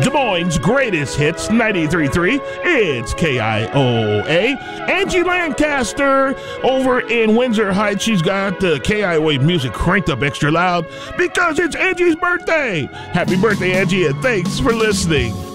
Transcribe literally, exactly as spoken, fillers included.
Des Moines' greatest hits, ninety-three point three. It's K I O A. Angie Lancaster over in Windsor Heights. She's got the K I O A music cranked up extra loud because it's Angie's birthday. Happy birthday, Angie, and thanks for listening.